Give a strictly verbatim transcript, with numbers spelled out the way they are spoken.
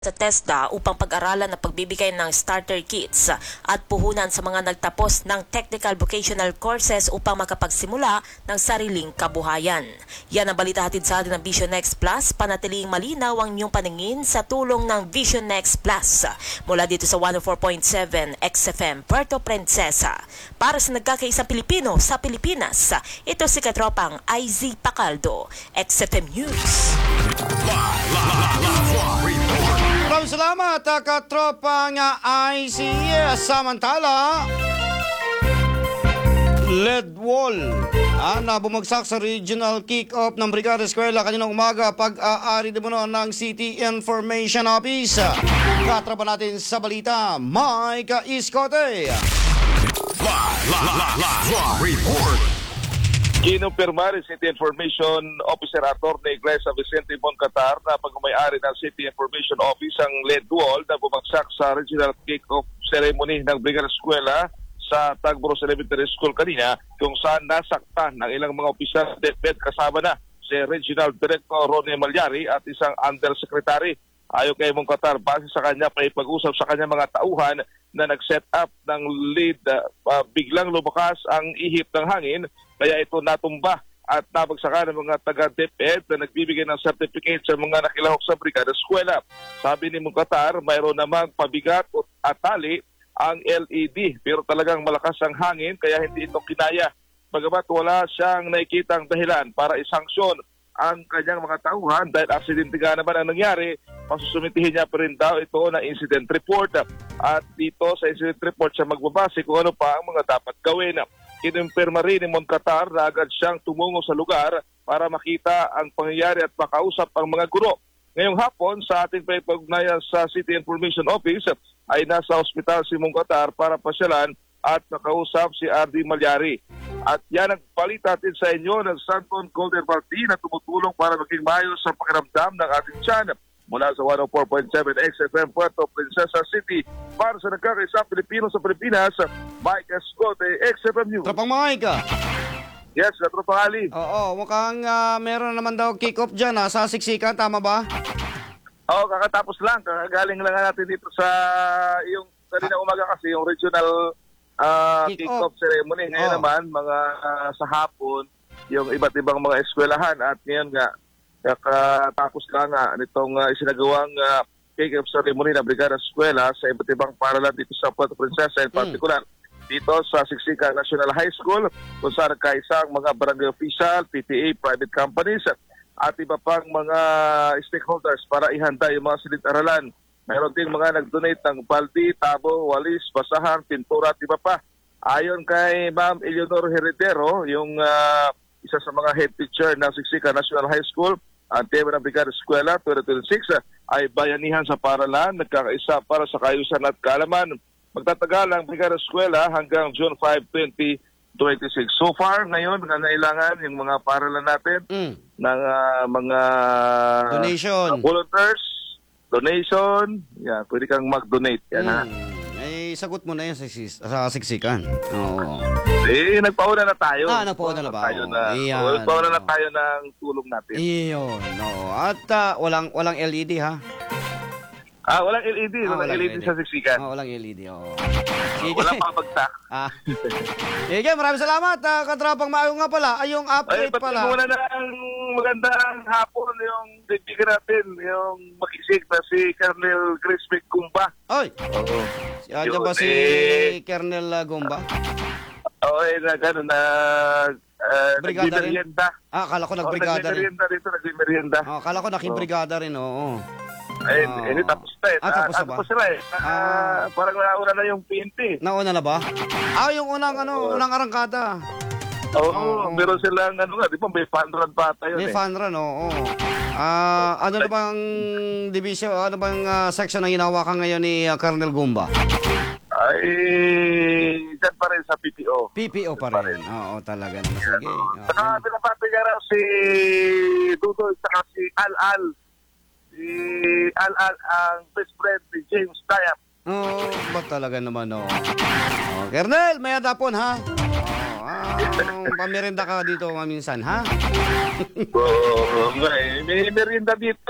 sa TESDA upang pag-aralan ang pagbibigay ng starter kits at puhunan sa mga nagtapos ng technical vocational courses upang makapagsimula ng sariling kabuhayan. Yan ang balita hatid sa atin ng Vision Next Plus. Panatiling malinaw ang inyong paningin sa tulong ng Vision Next Plus. Mula dito sa one oh four point seven X F M Puerto Princesa. Para sa nagkakaisang Pilipino sa Pilipinas, ito si Katropang I Z Pacaldo, X F M News. Maraming salamat, Katropang I Z. Samantala, lead wall ah, na bumagsak sa regional kick-off ng Brigada Eskwela kaninang umaga pag-aari din mo ng City Information Office. Katrapan natin sa balita, Mike Iskote. Report. Kinumpirma rin City Information Officer Attorney Iglesia Vicente Moncatar na pagmamay-ari ng City Information Office ang lead wall na bumagsak sa regional kick-off ceremony ng Brigada Eskwela sa Tagboros Elementary School kanina, kung saan nasaktan ng ilang mga opisyal at DepEd kasama na si Regional Director Ronnie Malyari at isang Undersecretary. Ayon kay Moncatar, base sa kanya pa ipag-usap sa kanya mga tauhan na nag-set up ng lead, uh, biglang lumakas ang ihip ng hangin, kaya ito natumba at nabagsakan ng mga taga-DepEd na nagbibigay ng certificate sa mga nakilahok sa Brigada Eskwela. Sabi ni Moncatar, mayroon namang pabigat at tali ang L E D pero talagang malakas ang hangin kaya hindi ito kinaya. Bagamat wala siyang nakikitang dahilan para isanksyon ang kanyang mga tauhan dahil aksidente nga naman ang nangyari, pasusumitihin niya pa rin daw ito na incident report. At dito sa incident report siya magbabase kung ano pa ang mga dapat gawin. Kinumpirma rin ni Moncatar na agad siyang tumungo sa lugar para makita ang pangyayari at makausap ang mga guro. Ngayong hapon sa ating pag-ugnayan sa City Information Office ay nasa ospital si Moncatar para pasyalan at makausap si R D Malyari. At yan ang balita natin sa inyo ng Santon Golden Party na tumutulong para maging maayos sa pakiramdam ng ating tiyan. Mula sa one oh four point seven X F M Puerto Princesa City, para sa nagkakaisang Pilipino sa Pilipinas, Mike Escote, X F M News. Tropang Mike. Yes, Tropang Ali. Oo, mukhang uh, meron naman daw kick-off dyan ha, sa siksikan, tama ba? Oo, kakatapos lang. Kakagaling lang natin dito sa yung kanina umaga kasi yung regional uh, kick-off ceremony. Ngayon oh. naman, mga uh, sa hapon, yung iba't ibang mga eskwelahan at ngayon nga, kakatapos lang nga nitong uh, isinagawang uh, kick-off ceremony ng Brigada Eskwela sa iba't ibang paralan dito sa Puerto Princesa, in particular mm. dito sa Siksika National High School, kung saan kaisang mga barangay official, P T A, private companies, at iba pang mga stakeholders para ihanda yung mga silid-aralan. Mayroon ding mga nag-donate ng baldi, tabo, walis, basahan, pintura at iba pa. Ayon kay Ma'am Eleanor Heredero, yung uh, isa sa mga head teacher ng Siksika National High School, ang tema ng Brigada Eskwela twenty twenty-six ay bayanihan sa paralan, nagkakaisa para sa kaayusan at kaalaman. Magtatagal ang Brigada Eskwela hanggang June fifth, twenty twenty-six. So far, ngayon, nangailangan yung mga paralan natin mm. ng uh, mga donation, uh, volunteers, donation. Yeah, pwede kang mag-donate. Yan, mm. ha? Eh, sagot mo na yan sa, sa siksikan. Oo. Eh, nagpauna na tayo. Ah, nagpauna na ba? Tayo na, Iyan, oh, nagpauna na tayo ng tulong natin. Iyon, no. At uh, walang, walang L E D, ha? Ah, walang L E D. Ah, walang L E D, L E D sa siksikan. Ah, walang L E D, oo. Sige. Walang pabagsak. Ah. Sige, maraming salamat. Uh, Katrapang Maayo nga pala. Ay, yung update Ay, pala. Ay, muna na ang magandang hapon yung bibigyan natin, yung makisig na si Colonel Crispy Gumba. Ay! Oo. Si Adya ba si eh, Colonel Gumba? Oo, eh, na gano'n na uh, nagmimerienda. Ah, akala ko nagbrigada oh, rin. Nagmimerienda rito, nagmimerienda. Ah, akala ko nakibrigada rin, oo. Eh, oh. eh, tapos na eh. Ah, tapos na ba? Tapos na eh. Ah, parang nauna na yung P N P. Nauna na ba? Ah, yung unang, ano, unang arangkada. Oo, oh, oh. Meron silang, ano nga, di ba, may fan run pa tayo may eh. May fan run, oo. Ah, ano na bang division, ano bang uh, section na hinawakan ngayon ni uh, Colonel Gumba? Ay, dyan pa rin sa P P O. P P O pa rin. Oo, talaga naman. Sige. Okay. Saka pinapati nga raw si Dudoy, saka si Al-Al. Si Al-Al ang best friend ni James Dayap. Oo, oh, ba talaga naman, oo. Oh. Colonel, may adapon, ha? Oo, ah, pamirenda ka dito maminsan, ha? Oo, may, may merienda dito